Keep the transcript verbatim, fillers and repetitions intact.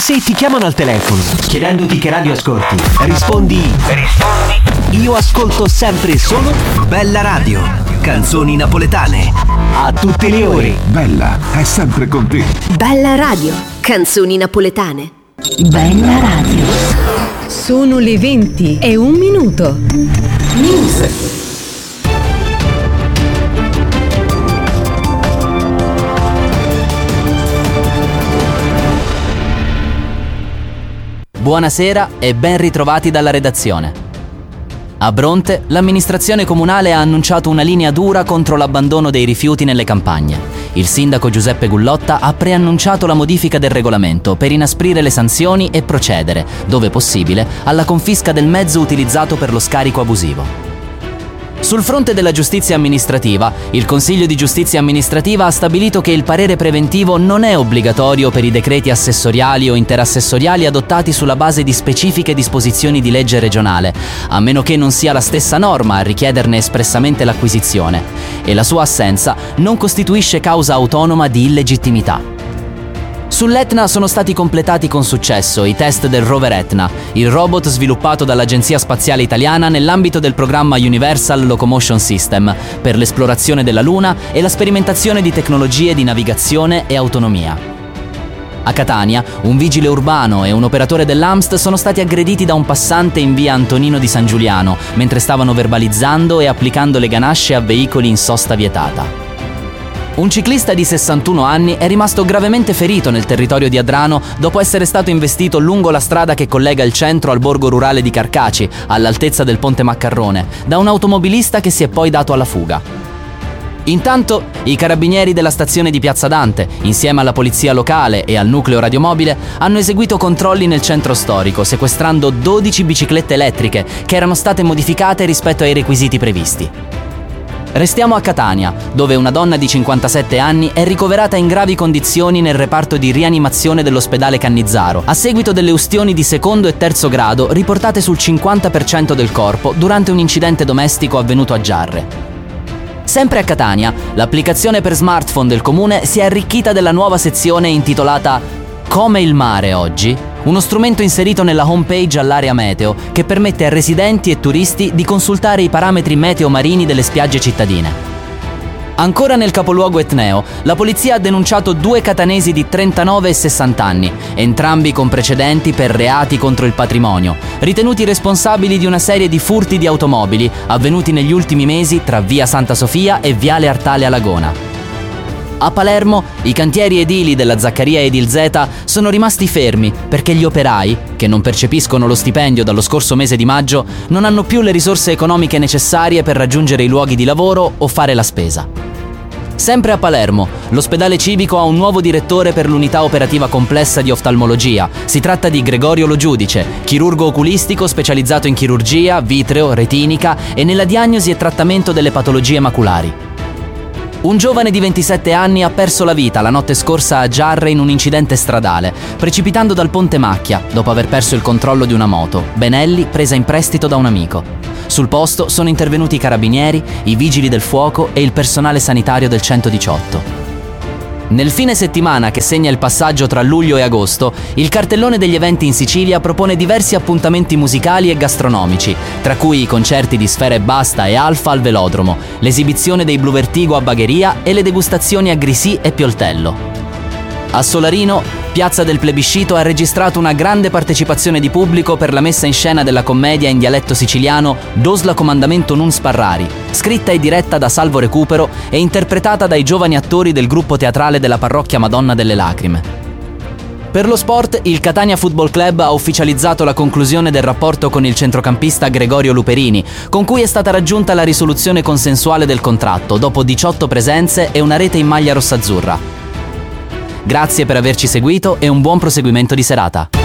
se ti chiamano al telefono chiedendoti che radio ascolti, rispondi Rispondi Io ascolto sempre e solo Bella Radio, canzoni napoletane a tutte le ore. Bella è sempre con te. Bella Radio, canzoni napoletane. Bella Radio. Sono le venti e un minuto. News. Buonasera e ben ritrovati dalla redazione. A Bronte, l'amministrazione comunale ha annunciato una linea dura contro l'abbandono dei rifiuti nelle campagne. Il sindaco Giuseppe Gullotta ha preannunciato la modifica del regolamento per inasprire le sanzioni e procedere, dove possibile, alla confisca del mezzo utilizzato per lo scarico abusivo. Sul fronte della giustizia amministrativa, il Consiglio di Giustizia Amministrativa ha stabilito che il parere preventivo non è obbligatorio per i decreti assessoriali o interassessoriali adottati sulla base di specifiche disposizioni di legge regionale, a meno che non sia la stessa norma a richiederne espressamente l'acquisizione, e la sua assenza non costituisce causa autonoma di illegittimità. Sull'Etna sono stati completati con successo i test del rover Etna, il robot sviluppato dall'Agenzia Spaziale Italiana nell'ambito del programma Universal Locomotion System per l'esplorazione della Luna e la sperimentazione di tecnologie di navigazione e autonomia. A Catania, un vigile urbano e un operatore dell'A M S T sono stati aggrediti da un passante in via Antonino di San Giuliano mentre stavano verbalizzando e applicando le ganasce a veicoli in sosta vietata. Un ciclista di sessantuno anni è rimasto gravemente ferito nel territorio di Adrano dopo essere stato investito lungo la strada che collega il centro al borgo rurale di Carcaci, all'altezza del Ponte Maccarrone, da un automobilista che si è poi dato alla fuga. Intanto, i carabinieri della stazione di Piazza Dante, insieme alla polizia locale e al nucleo radiomobile, hanno eseguito controlli nel centro storico, sequestrando dodici biciclette elettriche che erano state modificate rispetto ai requisiti previsti. Restiamo a Catania, dove una donna di cinquantasette anni è ricoverata in gravi condizioni nel reparto di rianimazione dell'ospedale Cannizzaro, a seguito delle ustioni di secondo e terzo grado riportate sul cinquanta per cento del corpo durante un incidente domestico avvenuto a Giarre. Sempre a Catania, l'applicazione per smartphone del comune si è arricchita della nuova sezione intitolata Come il mare oggi, uno strumento inserito nella homepage all'area meteo che permette a residenti e turisti di consultare i parametri meteo marini delle spiagge cittadine. Ancora nel capoluogo etneo, la polizia ha denunciato due catanesi di trentanove e sessanta anni, entrambi con precedenti per reati contro il patrimonio, ritenuti responsabili di una serie di furti di automobili avvenuti negli ultimi mesi tra via Santa Sofia e viale Artale a Lagona. A Palermo, i cantieri edili della Zaccaria Edilzeta sono rimasti fermi perché gli operai, che non percepiscono lo stipendio dallo scorso mese di maggio, non hanno più le risorse economiche necessarie per raggiungere i luoghi di lavoro o fare la spesa. Sempre a Palermo, l'ospedale civico ha un nuovo direttore per l'unità operativa complessa di oftalmologia. Si tratta di Gregorio Lo Giudice, chirurgo oculistico specializzato in chirurgia, vitreo, retinica e nella diagnosi e trattamento delle patologie maculari. Un giovane di ventisette anni ha perso la vita la notte scorsa a Giarre in un incidente stradale, precipitando dal ponte Macchia dopo aver perso il controllo di una moto, Benelli presa in prestito da un amico. Sul posto sono intervenuti i carabinieri, i vigili del fuoco e il personale sanitario del centodiciotto. Nel fine settimana che segna il passaggio tra luglio e agosto, il cartellone degli eventi in Sicilia propone diversi appuntamenti musicali e gastronomici, tra cui i concerti di Sfera Ebbasta e Alfa al Velodromo, l'esibizione dei Blu Vertigo a Bagheria e le degustazioni a Grisì e Pioltello. A Solarino, Piazza del Plebiscito ha registrato una grande partecipazione di pubblico per la messa in scena della commedia in dialetto siciliano Dos la comandamento nun sparrari, scritta e diretta da Salvo Recupero e interpretata dai giovani attori del gruppo teatrale della parrocchia Madonna delle Lacrime. Per lo sport, il Catania Football Club ha ufficializzato la conclusione del rapporto con il centrocampista Gregorio Luperini, con cui è stata raggiunta la risoluzione consensuale del contratto dopo diciotto presenze e una rete in maglia rossazzurra. Grazie per averci seguito e un buon proseguimento di serata.